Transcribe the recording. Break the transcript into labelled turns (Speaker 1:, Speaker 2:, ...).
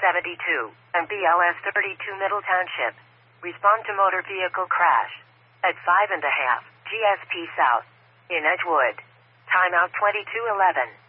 Speaker 1: 72 and BLS 32 Middle Township. Respond to motor vehicle crash at 5.5 GSP South in Edgewood. Timeout 2211.